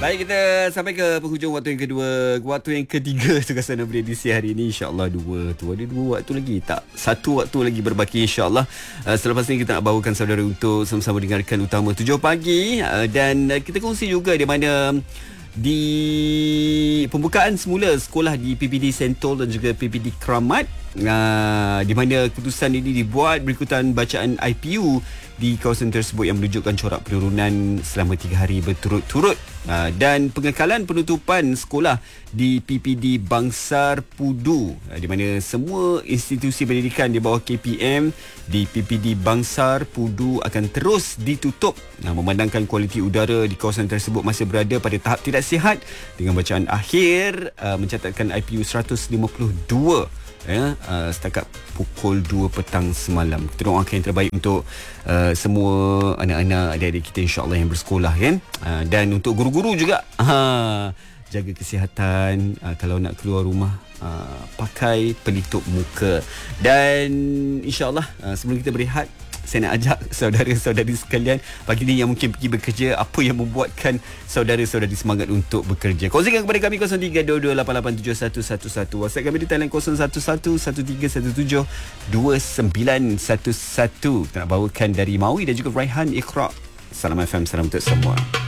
Baik, kita sampai ke penghujung waktu yang kedua. Waktu yang ketiga Suasana Beredisi hari ini. InsyaAllah ada dua waktu lagi. Tak, satu waktu lagi berbaki insyaAllah. Selepas ini kita nak bawakan saudara untuk sama-sama dengarkan Utama 7 pagi. Dan kita kongsi juga di mana di pembukaan semula sekolah di PPD Sentol dan juga PPD Kramat, di mana keputusan ini dibuat berikutan bacaan IPU di kawasan tersebut yang menunjukkan corak penurunan selama 3 hari berturut-turut, dan pengekalan penutupan sekolah di PPD Bangsar Pudu, di mana semua institusi pendidikan di bawah KPM di PPD Bangsar Pudu akan terus ditutup, memandangkan kualiti udara di kawasan tersebut masih berada pada tahap tidak sihat, dengan bacaan akhir mencatatkan IPU 152 setakat pukul 2 petang semalam. Kita doakan yang terbaik untuk semua anak-anak, adik-adik kita insya-Allah yang bersekolah kan. Dan untuk guru-guru juga, jaga kesihatan, kalau nak keluar rumah pakai pelitup muka. Dan insya-Allah sebelum kita berehat, saya nak ajak saudara-saudari sekalian pagi ni yang mungkin pergi bekerja, apa yang membuatkan saudara-saudari semangat untuk bekerja. Kongsikan kepada kami 0322887111. WhatsApp kami di talian 0111132911. Kita nak bawakan dari Maui dan juga Raihan Iqra. Salam FM, salam untuk semua.